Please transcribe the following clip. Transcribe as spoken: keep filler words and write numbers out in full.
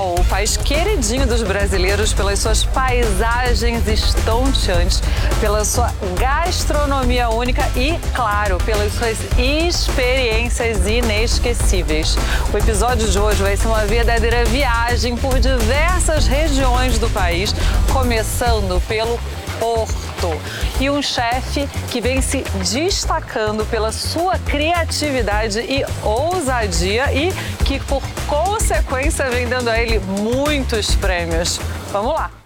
Portugal, o país queridinho dos brasileiros pelas suas paisagens estonteantes, pela sua gastronomia única e, claro, pelas suas experiências inesquecíveis. O episódio de hoje vai ser uma verdadeira viagem por diversas regiões do país, começando pelo Porto. E um chefe que vem se destacando pela sua criatividade e ousadia e que, por consequência, vem dando a ele muitos prêmios. Vamos lá!